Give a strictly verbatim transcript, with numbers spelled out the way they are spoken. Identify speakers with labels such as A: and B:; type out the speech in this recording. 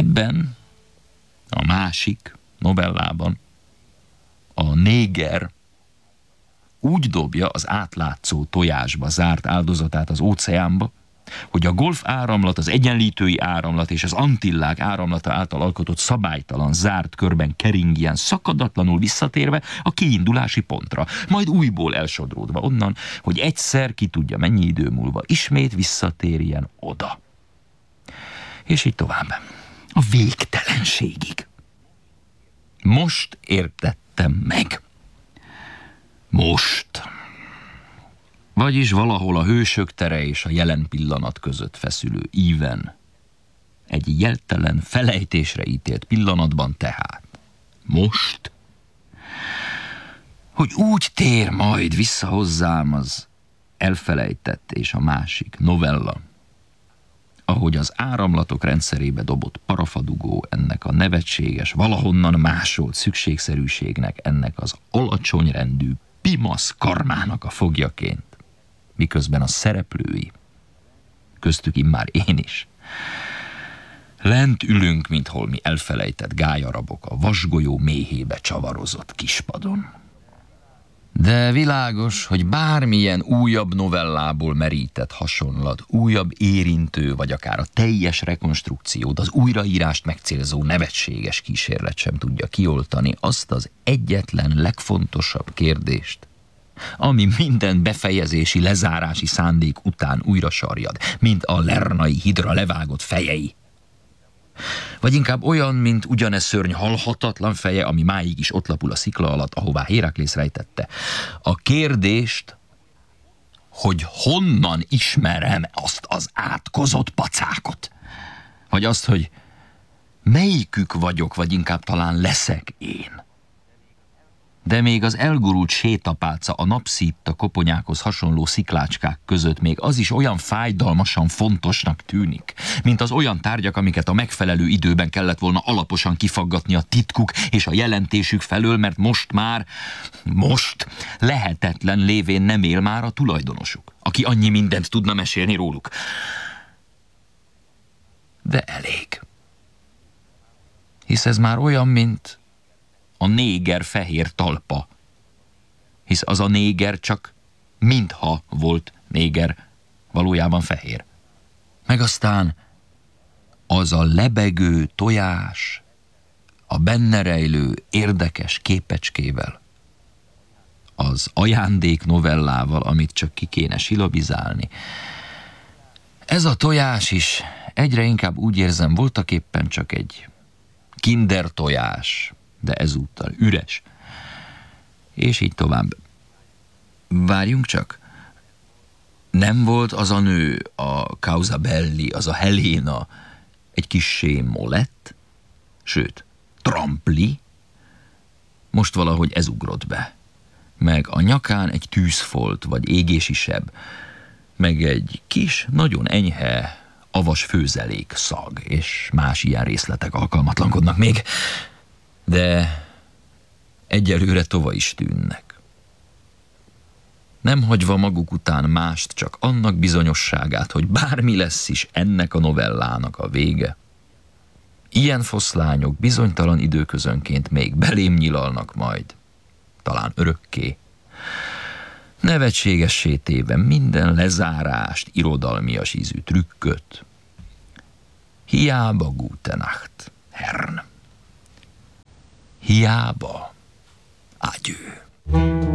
A: Ebben a másik novellában a néger úgy dobja az átlátszó tojásba zárt áldozatát az óceánba, hogy a golf áramlat, az egyenlítői áramlat és az Antillák áramlata által alkotott szabálytalan, zárt körben keringjen, szakadatlanul visszatérve a kiindulási pontra, majd újból elsodródva onnan, hogy egyszer, ki tudja mennyi idő múlva, ismét visszatérjen oda. És így tovább. A végtelenségig. Most értettem meg. Most. Vagyis valahol a hősök tere és a jelen pillanat között feszülő íven. Egy jeltelen, felejtésre ítélt pillanatban tehát. Most. Hogy úgy tér majd vissza hozzám az elfelejtett és a másik novella, ahogy az áramlatok rendszerébe dobott parafadugó ennek a nevetséges, valahonnan másolt szükségszerűségnek, ennek az alacsony rendű pimasz karmának a fogjaként, miközben a szereplői, köztük immár én is, lent ülünk, mint holmi elfelejtett gályarabok a vasgolyó méhébe csavarozott kispadon. De világos, hogy bármilyen újabb novellából merített hasonlat, újabb érintő, vagy akár a teljes rekonstrukciót, az újraírást megcélzó nevetséges kísérlet sem tudja kioltani azt az egyetlen legfontosabb kérdést, ami minden befejezési, lezárási szándék után újra sarjad, mint a lernai hidra levágott fejei. Vagy inkább olyan, mint ugyane szörny halhatatlan feje, ami máig is ott lapul a szikla alatt, ahová Héraklész rejtette. A kérdést, hogy honnan ismerem azt az átkozott pacákot? Vagy azt, hogy melyikük vagyok, vagy inkább talán leszek én? De még az elgurult sétapálca a napszítta koponyákhoz hasonló sziklácskák között még az is olyan fájdalmasan fontosnak tűnik, mint az olyan tárgyak, amiket a megfelelő időben kellett volna alaposan kifaggatni a titkuk és a jelentésük felől, mert most már, most lehetetlen lévén nem él már a tulajdonosuk, aki annyi mindent tudna mesélni róluk. De elég. Hisz ez már olyan, mint a néger fehér talpa, hisz az a néger csak mintha volt néger, valójában fehér. Meg aztán az a lebegő tojás, a benne rejlő érdekes képecskével, az ajándék novellával, amit csak ki kéne silabizálni. Ez a tojás is egyre inkább úgy érzem, voltaképpen csak egy kinder tojás, de ezúttal üres. És így tovább. Várjunk csak. Nem volt az a nő, a Causa Belli, az a Helena, egy kissé molett? Sőt, trampli? Most valahogy ez ugrott be. Meg a nyakán egy tűzfolt, vagy égési seb, meg egy kis, nagyon enyhe, avas főzelék szag, és más ilyen részletek alkalmatlankodnak még, de egyelőre tova is tűnnek. Nem hagyva maguk után mást, csak annak bizonyosságát, hogy bármi lesz is ennek a novellának a vége. Ilyen foszlányok bizonytalan időközönként még belém nyilalnak majd, talán örökké. Nevetségessé téve minden lezárást, irodalmias ízű trükköt. Hiába gute Nacht, Herrn. Hiába. Adieu.